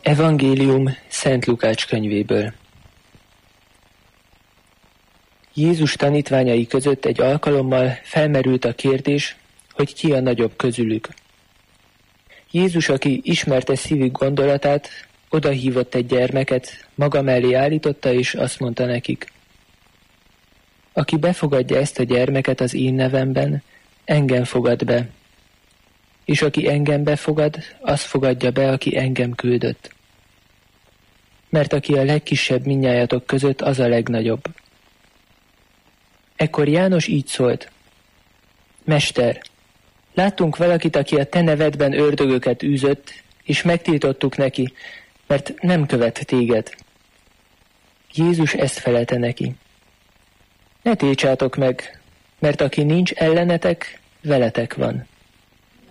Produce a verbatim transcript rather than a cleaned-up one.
Evangélium Szent Lukács könyvéből. Jézus tanítványai között egy alkalommal felmerült a kérdés, hogy ki a nagyobb közülük. Jézus, aki ismerte szívük gondolatát, odahívott egy gyermeket, maga mellé állította, és azt mondta nekik: aki befogadja ezt a gyermeket az én nevemben, engem fogad be, és aki engem befogad, az fogadja be, aki engem küldött. Mert aki a legkisebb mindnyájatok között, az a legnagyobb. Ekkor János így szólt: Mester, láttunk valakit, aki a te nevedben ördögöket űzött, és megtiltottuk neki, mert nem követ téged. Jézus ezt felelte neki: ne tiltsátok meg, mert aki nincs ellenetek, veletek van.